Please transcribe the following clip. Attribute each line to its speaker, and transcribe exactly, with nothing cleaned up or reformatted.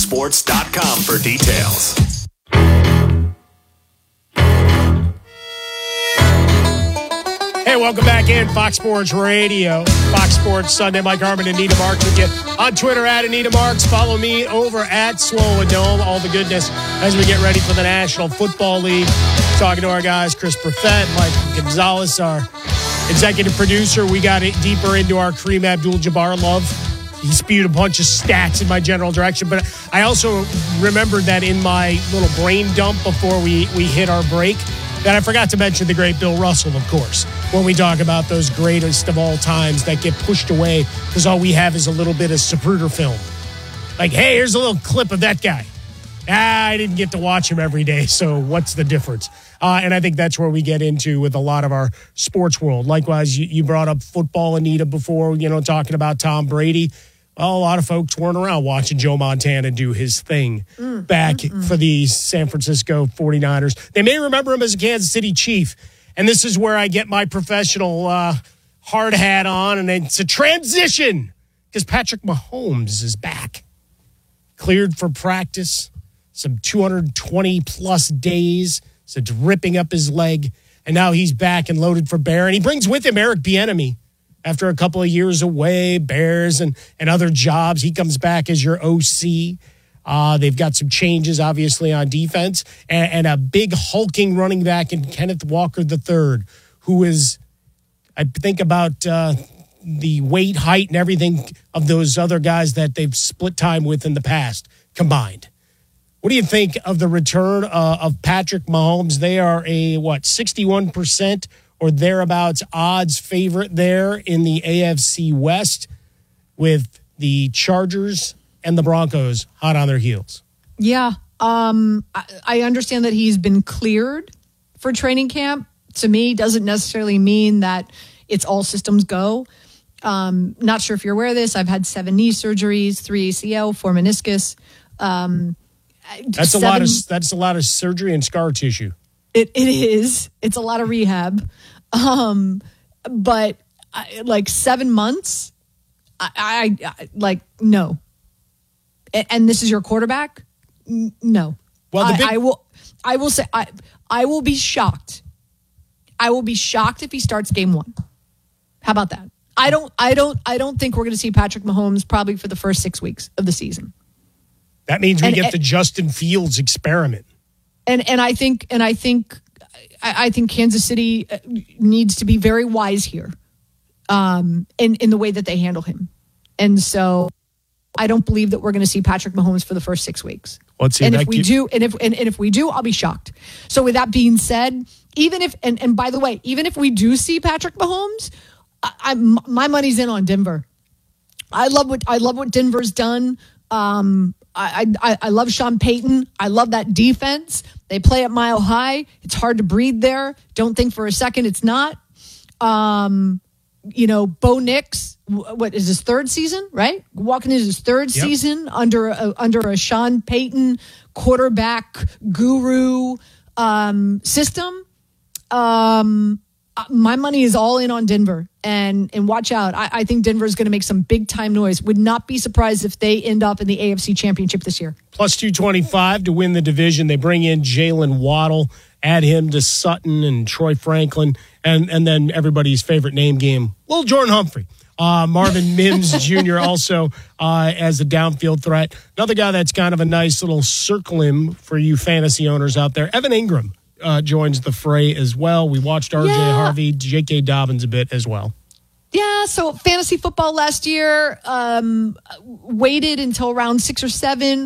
Speaker 1: sports dot com for details.
Speaker 2: Hey, welcome back in Fox Sports Radio. Fox Sports Sunday. Mike Harmon and Anita Marks with you on Twitter at Anita Marks. Follow me over at Swole Dome. All the goodness as we get ready for the National Football League. Talking to our guys, Chris Perfett, Mike Gonzalez, our executive producer. We got it deeper into our Kareem Abdul-Jabbar love. He spewed a bunch of stats in my general direction, but I also remembered that in my little brain dump before we, we hit our break, that I forgot to mention the great Bill Russell, of course, when we talk about those greatest of all times that get pushed away because all we have is a little bit of Zapruder film. Like, hey, here's a little clip of that guy. Ah, I didn't get to watch him every day, so what's the difference? Uh, and I think that's where we get into with a lot of our sports world. Likewise, you, you brought up football, Anita, before, you know, talking about Tom Brady. Well, a lot of folks weren't around watching Joe Montana do his thing mm, back mm, mm. for the San Francisco forty-niners. They may remember him as a Kansas City Chief. And this is where I get my professional uh, hard hat on, and it's a transition because Patrick Mahomes is back. Cleared for practice, some two hundred twenty plus days, so it's ripping up his leg, and now he's back and loaded for bear. And he brings with him Eric Bieniemy. After a couple of years away, Bears and, and other jobs, he comes back as your O C. Uh, they've got some changes, obviously, on defense, and, and a big hulking running back in Kenneth Walker the third, who is, I think about uh, the weight, height, and everything of those other guys that they've split time with in the past combined. What do you think of the return uh, of Patrick Mahomes? They are a, what, sixty-one percent or thereabouts odds favorite there in the A F C West with the Chargers and the Broncos hot on their heels.
Speaker 3: Yeah. Um, I, I understand that he's been cleared for training camp. To me, doesn't necessarily mean that it's all systems go. Um, not sure if you're aware of this. I've had seven knee surgeries, three A C L, four meniscus. Um,
Speaker 2: that's seven, a lot of that's a lot of surgery and scar tissue.
Speaker 3: It it is. It's a lot of rehab. Um, but I, like seven months, I, I, I like no. And, and this is your quarterback? N- no.
Speaker 2: Well, the big-
Speaker 3: I, I will. I will say. I I will be shocked. I will be shocked if he starts game one. How about that? I don't. I don't. I don't think we're going to see Patrick Mahomes probably for the first six weeks of the season.
Speaker 2: That means we
Speaker 3: and,
Speaker 2: get
Speaker 3: and,
Speaker 2: the Justin Fields experiment.
Speaker 3: And and I think and I think I, I think Kansas City needs to be very wise here, um, in in the way that they handle him, and so I don't believe that we're going to see Patrick Mahomes for the first six weeks.
Speaker 2: Let's see.
Speaker 3: And if we
Speaker 2: keep-
Speaker 3: do, and if and, and if we do, I'll be shocked. So with that being said, even if and, and by the way, even if we do see Patrick Mahomes, I, I my money's in on Denver. I love what I love what Denver's done. Um, I, I I love Sean Payton. I love that defense. They play at Mile High. It's hard to breathe there. Don't think for a second it's not. Um, you know, Bo Nix, what is his third season, right? Walking into his third yep. season under a, under a Sean Payton quarterback guru um, system. Um, my money is all in on Denver, and and watch out. I, I think Denver is going to make some big time noise. Would not be surprised if they end up in the A F C Championship this year.
Speaker 2: Plus two twenty-five to win the division. They bring in Jalen Waddle, add him to Sutton and Troy Franklin, and, and then everybody's favorite name game, little Jordan Humphrey. Uh, Marvin Mims Junior also uh, as a downfield threat. Another guy that's kind of a nice little circle him for you fantasy owners out there, Evan Ingram. Uh, joins the fray as well. We watched R J
Speaker 3: yeah.
Speaker 2: Harvey, J K. Dobbins a bit as well.
Speaker 3: Yeah, so fantasy football last year um, waited until round six or seven